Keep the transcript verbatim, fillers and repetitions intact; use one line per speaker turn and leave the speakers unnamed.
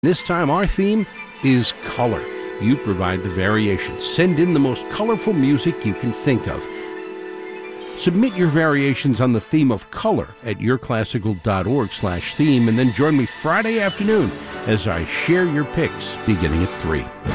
This time our theme is color. You provide the variations. Send in the most colorful music you can think of. Submit your variations on the theme of color at yourclassical.org slash theme, and then join me Friday afternoon as I share your picks beginning at three.